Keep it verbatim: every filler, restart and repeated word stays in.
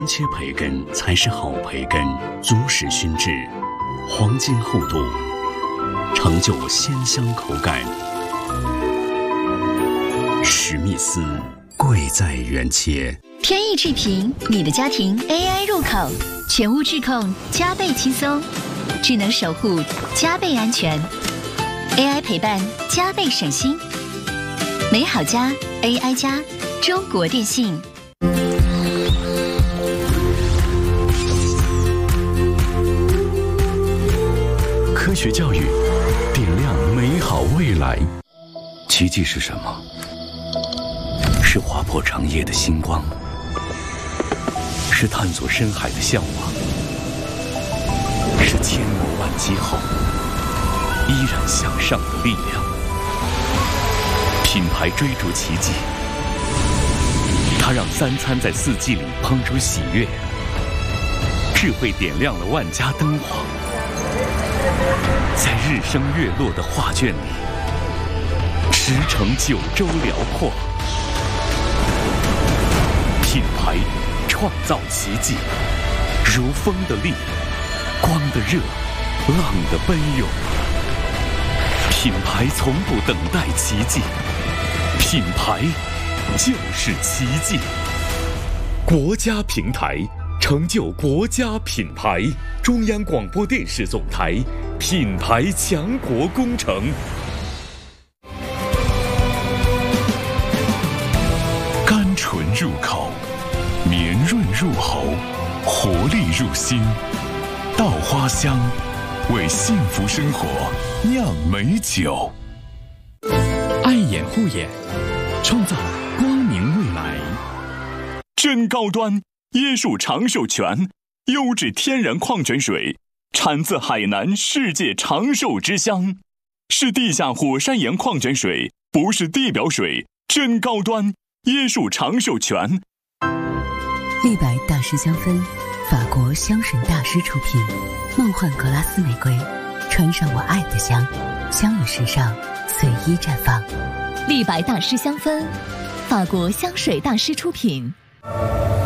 切培根才是好培根，足实熏制，黄金厚度，成就鲜香口感。史密斯，贵在原切。 天意智屏，你的家庭 A I 入口，全屋智控加倍轻松，智能守护加倍安全 ，A I 陪伴加倍省心。美好家 A I 加，中国电信。 科学教育，点亮美好未来。奇迹是什么？是划破长夜的星光，是探索深海的向往，是千磨万击后依然向上的力量。品牌追逐奇迹，它让三餐在四季里烹出喜悦，智慧点亮了万家灯火。在日升月落的画卷里，驰骋九州辽阔。品牌创造奇迹，如风的力，光的热，浪的奔涌。品牌从不等待奇迹，品牌就是奇迹。国家平台，成就国家品牌。中央广播电视总台品牌强国工程。甘醇入口，绵润入喉，活力入心。稻花香，为幸福生活酿美酒。 爱眼护眼，创造光明未来。 真高端椰树长寿泉，优质天然矿泉水，产自海南世界长寿之乡，是地下火山岩矿泉水，不是地表水，真高端椰树长寿泉。 立白大师香氛，法国香水大师出品，梦幻格拉斯玫瑰，穿上我爱的香，香与时尚随意绽放。 立白大师香氛，法国香水大师出品。